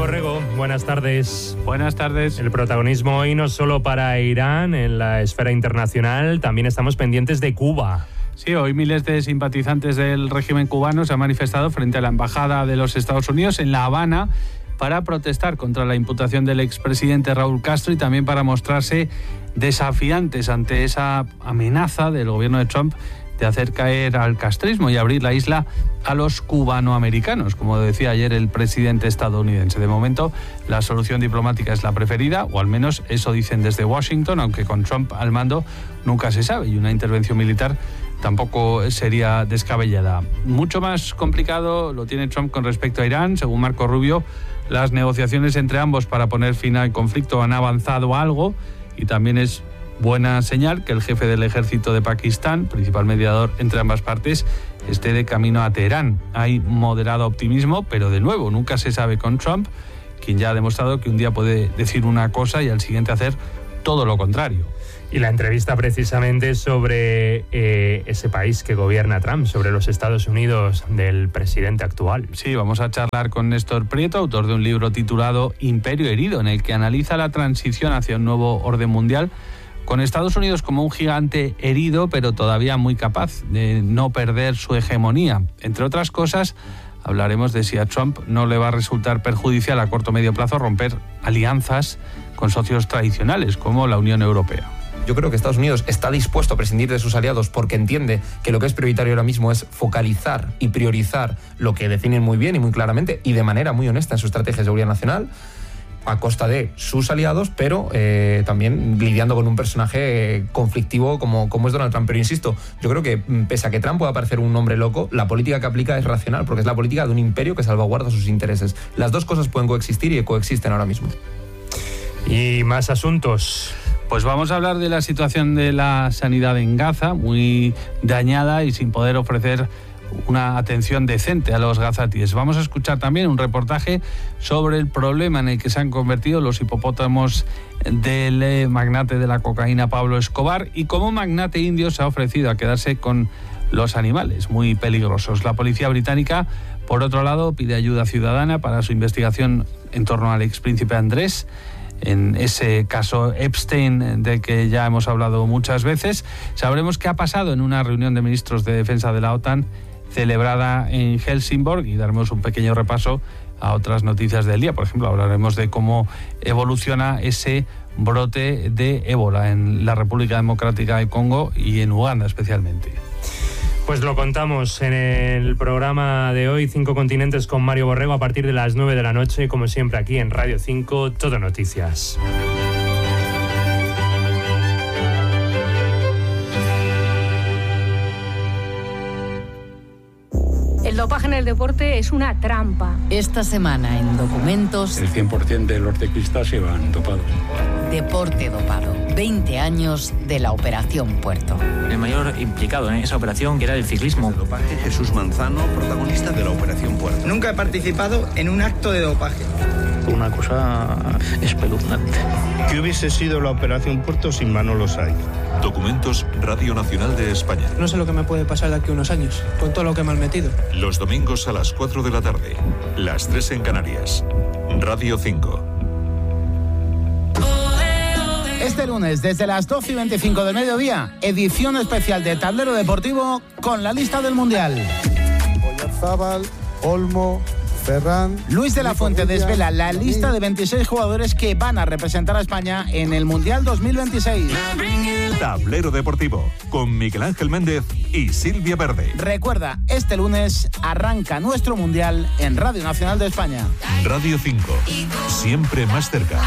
Borrego, buenas tardes. Buenas tardes. El protagonismo hoy no solo para Irán en la esfera internacional, también estamos pendientes de Cuba. Sí, hoy miles de simpatizantes del régimen cubano se han manifestado frente a la Embajada de los Estados Unidos en La Habana para protestar contra la imputación del expresidente Raúl Castro y también para mostrarse desafiantes ante esa amenaza del gobierno de Trump de hacer caer al castrismo y abrir la isla a los cubanoamericanos, como decía ayer el presidente estadounidense. De momento, la solución diplomática es la preferida, o al menos eso dicen desde Washington, aunque con Trump al mando nunca se sabe, y una intervención militar tampoco sería descabellada. Mucho más complicado lo tiene Trump con respecto a Irán. Según Marco Rubio, las negociaciones entre ambos para poner fin al conflicto han avanzado algo, y también es buena señal que el jefe del ejército de Pakistán, principal mediador entre ambas partes, esté de camino a Teherán. Hay moderado optimismo, pero de nuevo, nunca se sabe con Trump, quien ya ha demostrado que un día puede decir una cosa y al siguiente hacer todo lo contrario. Y la entrevista precisamente sobre ese país que gobierna Trump, sobre los Estados Unidos del presidente actual. Sí, vamos a charlar con Néstor Prieto, autor de un libro titulado Imperio herido, en el que analiza la transición hacia un nuevo orden mundial, con Estados Unidos como un gigante herido, pero todavía muy capaz de no perder su hegemonía. Entre otras cosas, hablaremos de si a Trump no le va a resultar perjudicial a corto o medio plazo romper alianzas con socios tradicionales como la Unión Europea. Yo creo que Estados Unidos está dispuesto a prescindir de sus aliados porque entiende que lo que es prioritario ahora mismo es focalizar y priorizar lo que definen muy bien y muy claramente y de manera muy honesta en su estrategia de seguridad nacional, a costa de sus aliados, pero también lidiando con un personaje conflictivo como es Donald Trump. Pero insisto, yo creo que pese a que Trump pueda parecer un hombre loco, la política que aplica es racional, porque es la política de un imperio que salvaguarda sus intereses. Las dos cosas pueden coexistir y coexisten ahora mismo. Y más asuntos. Pues vamos a hablar de la situación de la sanidad en Gaza, muy dañada y sin poder ofrecer una atención decente a los gazatíes. Vamos a escuchar también un reportaje sobre el problema en el que se han convertido los hipopótamos del magnate de la cocaína Pablo Escobar y cómo un magnate indio se ha ofrecido a quedarse con los animales muy peligrosos. La policía británica, por otro lado, pide ayuda ciudadana para su investigación en torno al expríncipe Andrés, en ese caso Epstein del que ya hemos hablado muchas veces. Sabremos qué ha pasado en una reunión de ministros de defensa de la OTAN celebrada en Helsingborg y daremos un pequeño repaso a otras noticias del día. Por ejemplo, hablaremos de cómo evoluciona ese brote de ébola en la República Democrática del Congo y en Uganda especialmente. Pues lo contamos en el programa de hoy, 5 continentes con Mario Borrego, a partir de las 9 de la noche, como siempre aquí en Radio 5, Todo Noticias. El dopaje en el deporte es una trampa. Esta semana en Documentos... El 100% de los ciclistas iban dopados. Deporte dopado. 20 años de la Operación Puerto. El mayor implicado en esa operación era el ciclismo. El dopaje, Jesús Manzano, protagonista de la Operación Puerto. Nunca he participado en un acto de dopaje. Una cosa espeluznante. ¿Qué hubiese sido la Operación Puerto sin Manolo Saiz? Documentos, Radio Nacional de España. No sé lo que me puede pasar de aquí a unos años, con todo lo que me han metido. Los domingos a las 4 de la tarde, las 3 en Canarias. Radio 5. Este lunes, desde las 12:25 del mediodía, edición especial de Tablero Deportivo con la lista del Mundial. Oyarzábal, Olmo, Ferran... Luis de la Fuente desvela la lista de 26 jugadores que van a representar a España en el Mundial 2026. Tablero Deportivo, con Miguel Ángel Méndez y Silvia Verde. Recuerda, este lunes arranca nuestro Mundial en Radio Nacional de España. Radio 5, siempre más cerca.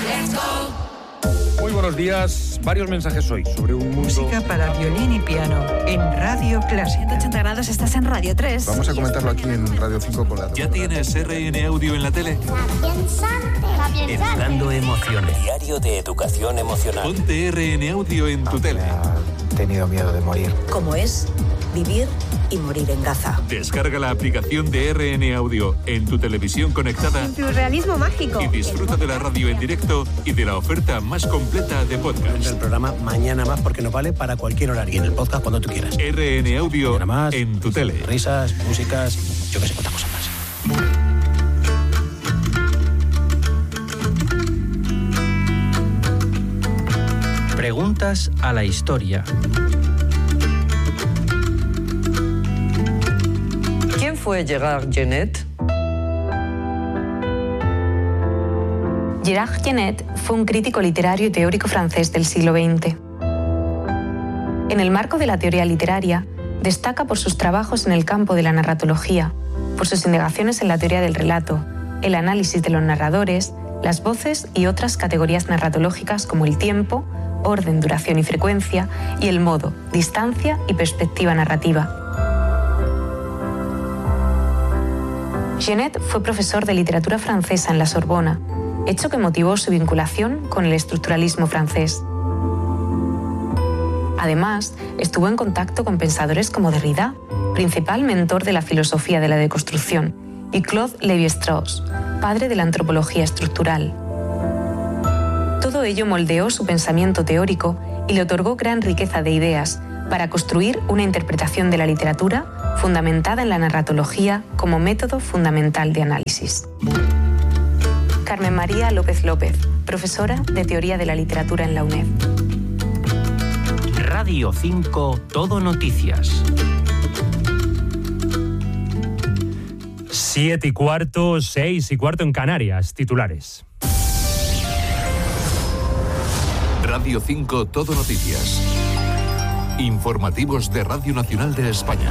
Muy buenos días. Varios mensajes hoy sobre un mundo... Música para violín y piano en Radio Clásica. 180 grados, estás en Radio 3. Vamos a comentarlo aquí en Radio 5 con la... ¿Ya tienes RN Audio en la tele? Educando emociones. Diario de educación emocional. Ponte RN Audio en tu tele. He tenido miedo de morir. ¿Cómo es vivir y morir en Gaza? Descarga la aplicación de RN Audio en tu televisión conectada. Surrealismo mágico. Y disfruta de la radio en directo y de la oferta más completa de podcast. El programa Mañana Más porque nos vale para cualquier horario. Y en el podcast cuando tú quieras. RN Audio más, en tu tele. Risas, músicas, yo que sé, cuántas cosas más. Vueltas a la historia. ¿Quién fue Gerard Genette? Gerard Genette fue un crítico literario y teórico francés del siglo XX. En el marco de la teoría literaria, destaca por sus trabajos en el campo de la narratología, por sus indagaciones en la teoría del relato, el análisis de los narradores, las voces y otras categorías narratológicas como el tiempo, orden, duración y frecuencia, y el modo, distancia y perspectiva narrativa. Genette fue profesor de literatura francesa en la Sorbona, hecho que motivó su vinculación con el estructuralismo francés. Además, estuvo en contacto con pensadores como Derrida, principal mentor de la filosofía de la deconstrucción, y Claude Lévi-Strauss, padre de la antropología estructural. Todo ello moldeó su pensamiento teórico y le otorgó gran riqueza de ideas para construir una interpretación de la literatura fundamentada en la narratología como método fundamental de análisis. Carmen María López López, profesora de Teoría de la Literatura en la UNED. Radio 5 Todo Noticias. 7:15, 6:15 en Canarias. Titulares. Radio 5 Todo Noticias. Informativos de Radio Nacional de España.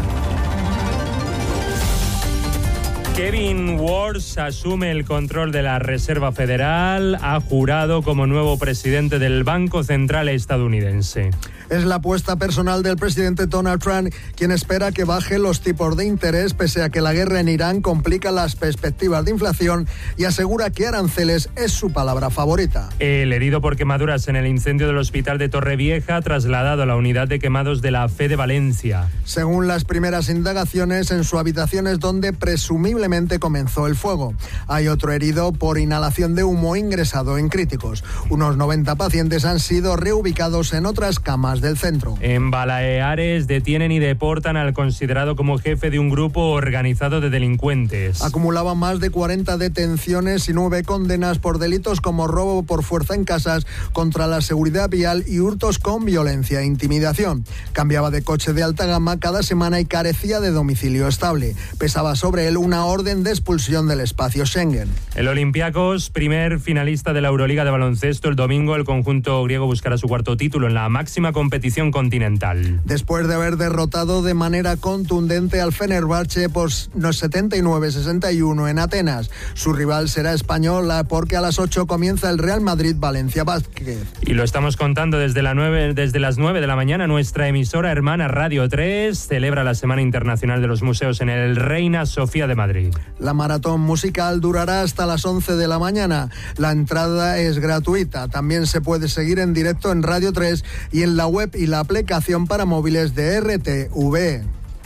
Kevin Warsh asume el control de la Reserva Federal, ha jurado como nuevo presidente del Banco Central estadounidense. Es la apuesta personal del presidente Donald Trump, quien espera que baje los tipos de interés pese a que la guerra en Irán complica las perspectivas de inflación y asegura que aranceles es su palabra favorita. El herido por quemaduras en el incendio del hospital de Torrevieja, trasladado a la unidad de quemados de la Fe de Valencia. Según las primeras indagaciones, en su habitación es donde presumiblemente comenzó el fuego. Hay otro herido por inhalación de humo ingresado en críticos. Unos 90 pacientes han sido reubicados en otras camas del centro. En Baleares detienen y deportan al considerado como jefe de un grupo organizado de delincuentes. Acumulaba más de 40 detenciones y 9 condenas por delitos como robo por fuerza en casas, contra la seguridad vial y hurtos con violencia e intimidación. Cambiaba de coche de alta gama cada semana y carecía de domicilio estable. Pesaba sobre él una orden de expulsión del espacio Schengen. El Olympiacos, primer finalista de la Euroliga de baloncesto, el domingo el conjunto griego buscará su cuarto título en la máxima competición continental. Después de haber derrotado de manera contundente al Fenerbahce por 79-61 en Atenas. Su rival será español porque a las 8 comienza el Real Madrid Valencia Basket. Y lo estamos contando desde las 9 de la mañana. Nuestra emisora hermana Radio 3 celebra la Semana Internacional de los Museos en el Reina Sofía de Madrid. La maratón musical durará hasta las 11 de la mañana. La entrada es gratuita. También se puede seguir en directo en Radio 3 y en la web y la aplicación para móviles de RTV.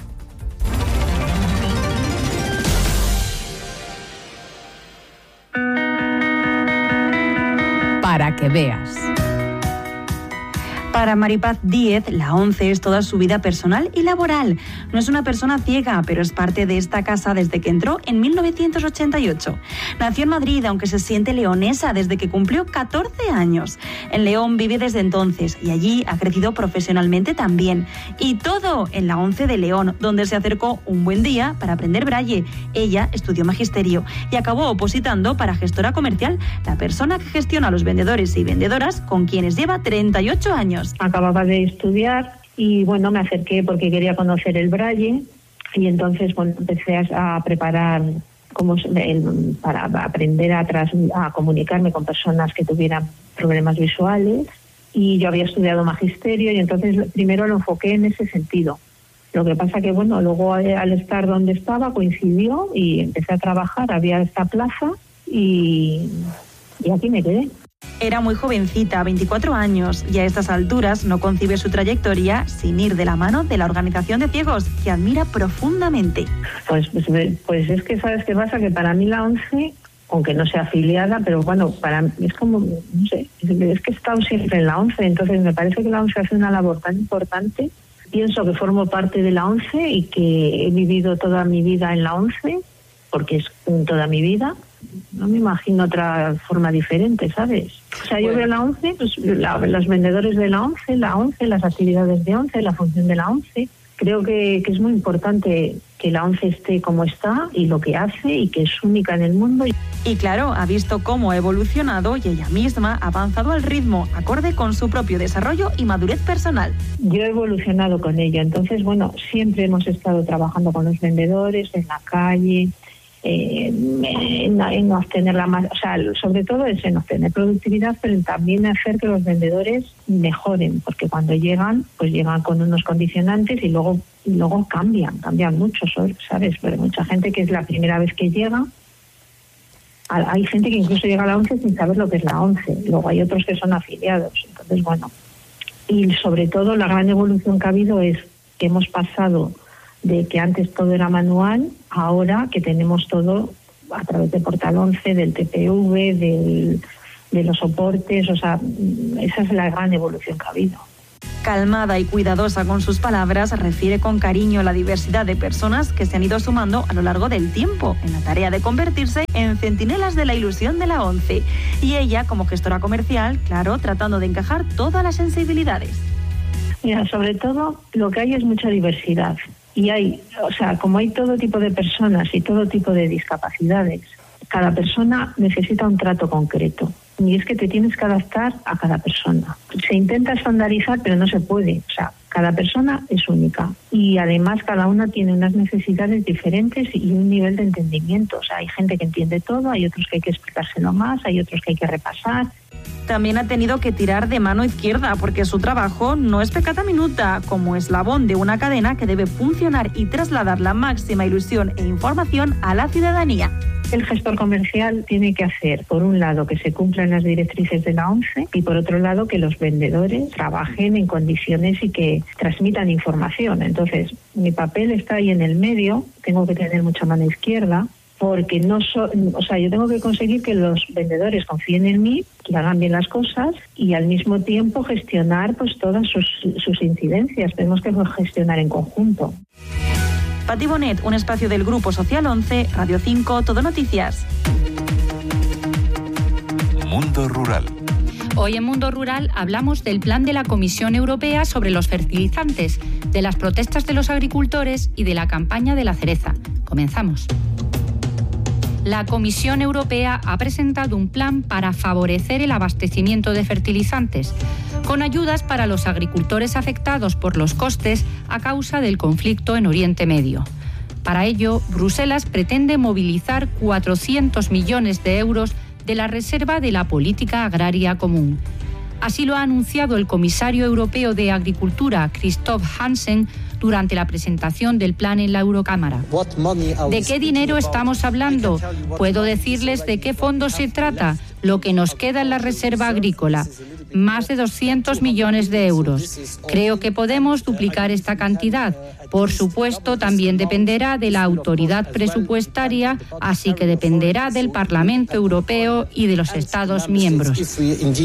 Para que veas. Para Maripaz Díez, la ONCE es toda su vida personal y laboral. No es una persona ciega, pero es parte de esta casa desde que entró en 1988. Nació en Madrid, aunque se siente leonesa desde que cumplió 14 años. En León vive desde entonces y allí ha crecido profesionalmente también. Y todo en la ONCE de León, donde se acercó un buen día para aprender braille. Ella estudió magisterio y acabó opositando para gestora comercial, la persona que gestiona a los vendedores y vendedoras con quienes lleva 38 años. Acababa de estudiar y bueno, me acerqué porque quería conocer el braille y entonces empecé a preparar para aprender a comunicarme con personas que tuvieran problemas visuales, y yo había estudiado magisterio y entonces primero lo enfoqué en ese sentido. Lo que pasa que luego al estar donde estaba coincidió y empecé a trabajar, había esta plaza y aquí me quedé. Era muy jovencita, 24 años, y a estas alturas no concibe su trayectoria sin ir de la mano de la Organización de Ciegos, que admira profundamente. Pues es que, ¿sabes qué pasa? Que para mí la ONCE, aunque no sea afiliada, pero para mí es como, no sé, es que he estado siempre en la ONCE, entonces me parece que la ONCE hace una labor tan importante. Pienso que formo parte de la ONCE y que he vivido toda mi vida en la ONCE, porque es toda mi vida. no me imagino otra forma diferente, ¿sabes? O sea, yo veo la ONCE, pues, los vendedores de la ONCE, las actividades de ONCE, la función de la ONCE. Creo que es muy importante que la ONCE esté como está y lo que hace y que es única en el mundo. Y claro, ha visto cómo ha evolucionado y ella misma ha avanzado al ritmo acorde con su propio desarrollo y madurez personal. Yo he evolucionado con ella, entonces, bueno, siempre hemos estado trabajando con los vendedores en la calle, en obtener sobre todo es en obtener productividad, pero también hacer que los vendedores mejoren, porque cuando llegan, pues llegan con unos condicionantes y luego cambian mucho, ¿sabes? Pero mucha gente que es la primera vez que llega, hay gente que incluso llega a la ONCE sin saber lo que es la ONCE, luego hay otros que son afiliados, entonces bueno, y sobre todo la gran evolución que ha habido es que hemos pasado de que antes todo era manual, ahora que tenemos todo a través de Portal 11, del TPV, de los soportes, o sea, esa es la gran evolución que ha habido. Calmada y cuidadosa con sus palabras, refiere con cariño la diversidad de personas que se han ido sumando a lo largo del tiempo en la tarea de convertirse en centinelas de la ilusión de la ONCE. Y ella, como gestora comercial, claro, tratando de encajar todas las sensibilidades. Mira, sobre todo lo que hay es mucha diversidad. Y como hay todo tipo de personas y todo tipo de discapacidades, cada persona necesita un trato concreto. Y es que te tienes que adaptar a cada persona. Se intenta estandarizar, pero no se puede. O sea, cada persona es única. Y además cada una tiene unas necesidades diferentes y un nivel de entendimiento. O sea, hay gente que entiende todo, hay otros que hay que explicárselo más, hay otros que hay que repasar. También ha tenido que tirar de mano izquierda porque su trabajo no es peccata minuta, como eslabón de una cadena que debe funcionar y trasladar la máxima ilusión e información a la ciudadanía. El gestor comercial tiene que hacer, por un lado, que se cumplan las directrices de la ONCE y, por otro lado, que los vendedores trabajen en condiciones y que transmitan información. Entonces, mi papel está ahí en el medio, tengo que tener mucha mano izquierda, porque yo tengo que conseguir que los vendedores confíen en mí, que hagan bien las cosas y al mismo tiempo gestionar pues todas sus incidencias. Tenemos que gestionar en conjunto. Pati Bonet, un espacio del Grupo Social 11, Radio 5, Todo Noticias. Mundo Rural. Hoy en Mundo Rural hablamos del plan de la Comisión Europea sobre los fertilizantes, de las protestas de los agricultores y de la campaña de la cereza. Comenzamos. La Comisión Europea ha presentado un plan para favorecer el abastecimiento de fertilizantes, con ayudas para los agricultores afectados por los costes a causa del conflicto en Oriente Medio. Para ello, Bruselas pretende movilizar 400 millones de euros de la reserva de la política agraria común. Así lo ha anunciado el comisario europeo de Agricultura, Christoph Hansen, durante la presentación del plan en la Eurocámara. ¿De qué dinero estamos hablando? Puedo decirles de qué fondo se trata, lo que nos queda en la reserva agrícola. Más de 200 millones de euros. Creo que podemos duplicar esta cantidad. Por supuesto, también dependerá de la autoridad presupuestaria, así que dependerá del Parlamento Europeo y de los Estados miembros.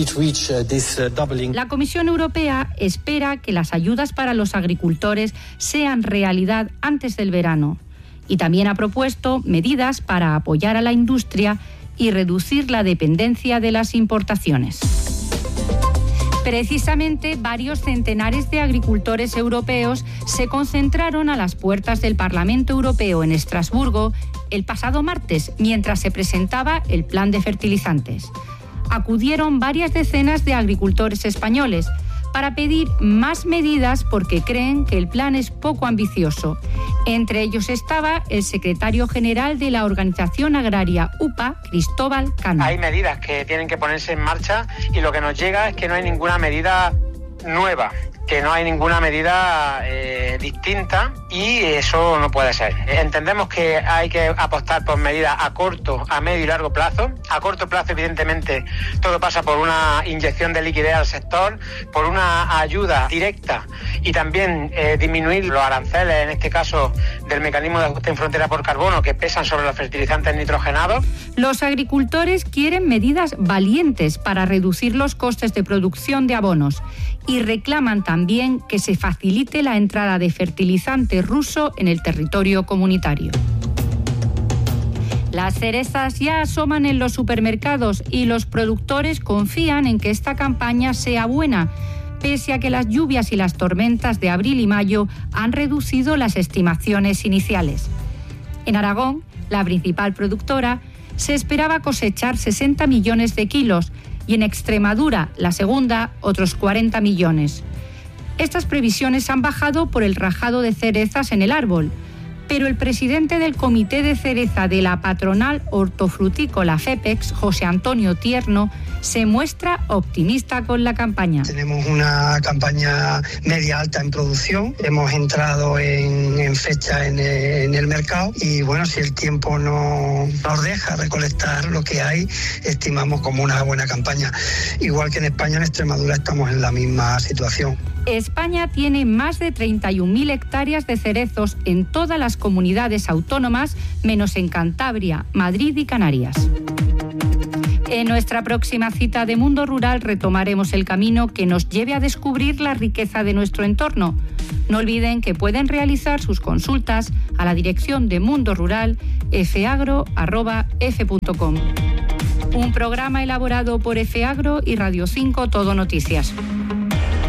La Comisión Europea espera que las ayudas para los agricultores sean realidad antes del verano. Y también ha propuesto medidas para apoyar a la industria y reducir la dependencia de las importaciones. Precisamente, varios centenares de agricultores europeos se concentraron a las puertas del Parlamento Europeo en Estrasburgo el pasado martes, mientras se presentaba el plan de fertilizantes. Acudieron varias decenas de agricultores españoles para pedir más medidas porque creen que el plan es poco ambicioso. Entre ellos estaba el secretario general de la organización agraria UPA, Cristóbal Cano. Hay medidas que tienen que ponerse en marcha y lo que nos llega es que no hay ninguna medida nueva, que no hay ninguna medida distinta y eso no puede ser. Entendemos que hay que apostar por medidas a corto, a medio y largo plazo. A corto plazo, evidentemente, todo pasa por una inyección de liquidez al sector, por una ayuda directa y también disminuir los aranceles, en este caso del mecanismo de ajuste en frontera por carbono, que pesan sobre los fertilizantes nitrogenados. Los agricultores quieren medidas valientes para reducir los costes de producción de abonos y reclaman también que se facilite la entrada de fertilizante ruso en el territorio comunitario. Las cerezas ya asoman en los supermercados y los productores confían en que esta campaña sea buena, pese a que las lluvias y las tormentas de abril y mayo han reducido las estimaciones iniciales. En Aragón, la principal productora, se esperaba cosechar 60 millones de kilos y en Extremadura, la segunda, otros 40 millones. Estas previsiones han bajado por el rajado de cerezas en el árbol, pero el presidente del Comité de Cereza de la Patronal Hortofrutícola FEPEX, José Antonio Tierno, se muestra optimista con la campaña. Tenemos una campaña media-alta en producción, hemos entrado en fecha en el mercado y bueno, si el tiempo no nos deja recolectar lo que hay, estimamos como una buena campaña. Igual que en España, en Extremadura estamos en la misma situación. España tiene más de 31.000 hectáreas de cerezos en todas las comunidades autónomas, menos en Cantabria, Madrid y Canarias. En nuestra próxima cita de Mundo Rural retomaremos el camino que nos lleve a descubrir la riqueza de nuestro entorno. No olviden que pueden realizar sus consultas a la dirección de Mundo Rural fagro@f.com. Un programa elaborado por FAgro y Radio 5 Todo Noticias.